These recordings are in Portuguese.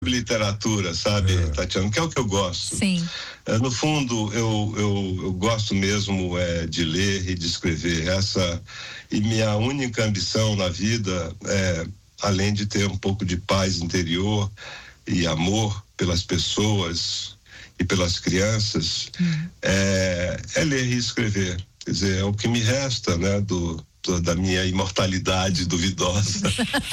literatura, sabe, Tatiana, que é o que eu gosto. Sim. No fundo, eu gosto mesmo de ler e de escrever. E minha única ambição na vida além de ter um pouco de paz interior e amor pelas pessoas e pelas crianças, é ler e escrever. Quer dizer, é o que me resta, né, da minha imortalidade duvidosa.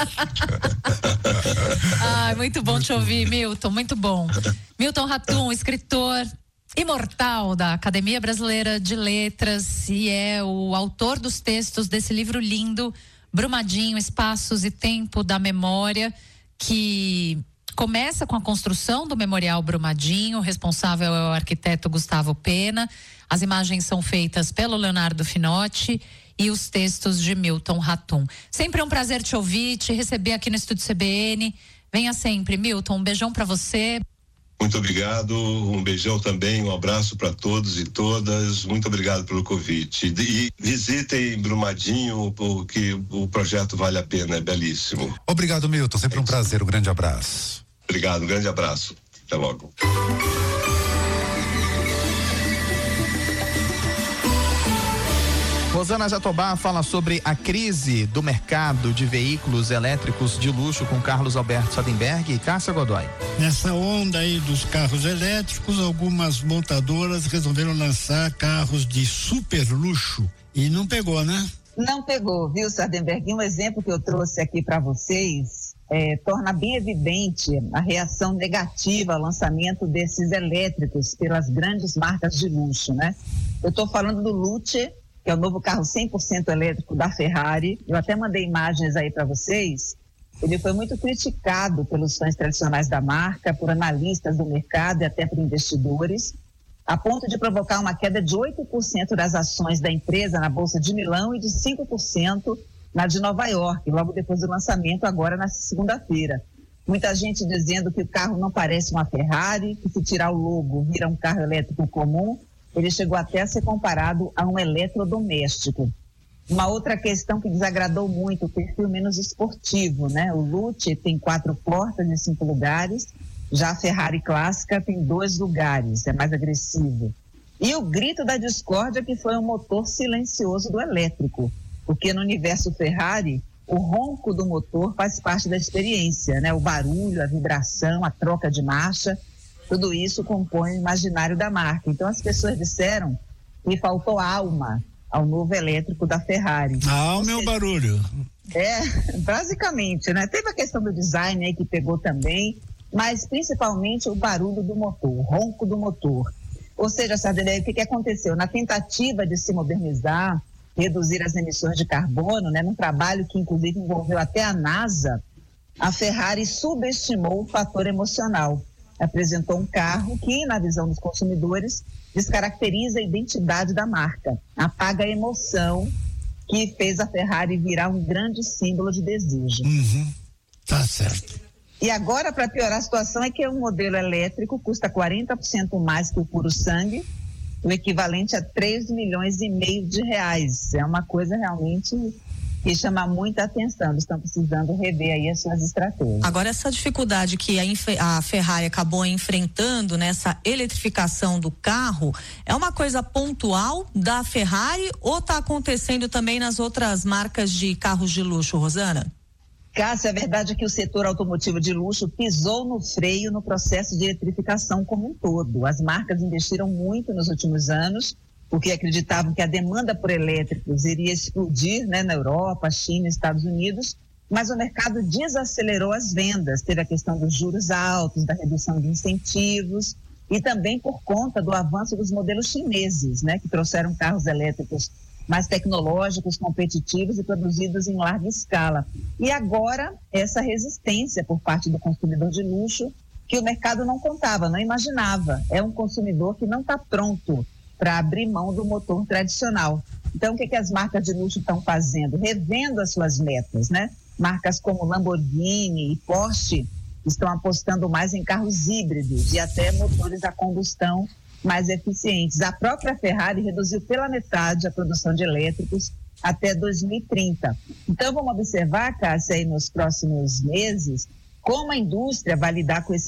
Muito bom te ouvir, Milton, muito bom. Milton Ratum, escritor imortal da Academia Brasileira de Letras e é o autor dos textos desse livro lindo, Brumadinho, Espaços e Tempo da Memória, que começa com a construção do Memorial Brumadinho. O responsável é o arquiteto Gustavo Pena. As imagens são feitas pelo Leonardo Finotti e os textos de Milton Ratum. Sempre é um prazer te ouvir, te receber aqui no Estúdio CBN. Venha sempre, Milton. Um beijão para você. Muito obrigado, um beijão também, um abraço para todos e todas. Muito obrigado pelo convite. E visitem Brumadinho, porque o projeto vale a pena, é belíssimo. Obrigado, Milton. Sempre um prazer, um grande abraço. Obrigado, um grande abraço. Até logo. Rosana Jatobá fala sobre a crise do mercado de veículos elétricos de luxo com Carlos Alberto Sadenberg e Cássia Godoy. Nessa onda aí dos carros elétricos, algumas montadoras resolveram lançar carros de super luxo e não pegou, né? Não pegou, viu, Sadenberg? Um exemplo que eu trouxe aqui para vocês torna bem evidente a reação negativa ao lançamento desses elétricos pelas grandes marcas de luxo, né? Eu estou falando do Lucci, que é o novo carro 100% elétrico da Ferrari. Eu até mandei imagens aí para vocês. Ele foi muito criticado pelos fãs tradicionais da marca, por analistas do mercado e até por investidores, a ponto de provocar uma queda de 8% das ações da empresa na Bolsa de Milão e de 5% na de Nova York, logo depois do lançamento, agora na segunda-feira. Muita gente dizendo que o carro não parece uma Ferrari, que se tirar o logo vira um carro elétrico comum. Ele chegou até a ser comparado a um eletrodoméstico. Uma outra questão que desagradou muito, o perfil menos esportivo, né? O Lucci tem 4 portas e 5 lugares, já a Ferrari clássica tem 2 lugares, é mais agressivo. E o grito da discórdia que foi o motor silencioso do elétrico, porque no universo Ferrari, o ronco do motor faz parte da experiência, né? O barulho, a vibração, a troca de marcha, tudo isso compõe o imaginário da marca. Então as pessoas disseram que faltou alma ao novo elétrico da Ferrari. A alma é o barulho. Basicamente, né? Teve a questão do design aí que pegou também, mas principalmente o barulho do motor, o ronco do motor. Ou seja, Sardelli, o que aconteceu? Na tentativa de se modernizar, reduzir as emissões de carbono, né? Num trabalho que inclusive envolveu até a NASA, a Ferrari subestimou o fator emocional. Apresentou um carro que, na visão dos consumidores, descaracteriza a identidade da marca, apaga a emoção que fez a Ferrari virar um grande símbolo de desejo. Tá certo. E agora, para piorar a situação, é que um modelo elétrico custa 40% mais que o puro sangue, o equivalente a 3,5 milhões de reais. É uma coisa realmente que chama muita atenção. Eles estão precisando rever aí as suas estratégias. Agora, essa dificuldade que a Ferrari acabou enfrentando nessa eletrificação do carro, é uma coisa pontual da Ferrari ou está acontecendo também nas outras marcas de carros de luxo, Rosana? Cássia, a verdade é que o setor automotivo de luxo pisou no freio no processo de eletrificação como um todo. As marcas investiram muito nos últimos anos, porque acreditavam que a demanda por elétricos iria explodir, né, na Europa, China, Estados Unidos, mas o mercado desacelerou as vendas. Teve a questão dos juros altos, da redução de incentivos e também por conta do avanço dos modelos chineses, né, que trouxeram carros elétricos mais tecnológicos, competitivos e produzidos em larga escala. E agora, essa resistência por parte do consumidor de luxo, que o mercado não contava, não imaginava. É um consumidor que não está pronto para abrir mão do motor tradicional. Então, o que as marcas de luxo estão fazendo? Revendo as suas metas, né? Marcas como Lamborghini e Porsche estão apostando mais em carros híbridos e até motores a combustão mais eficientes. A própria Ferrari reduziu pela metade a produção de elétricos até 2030. Então, vamos observar, Cássia, aí nos próximos meses, como a indústria vai lidar com esse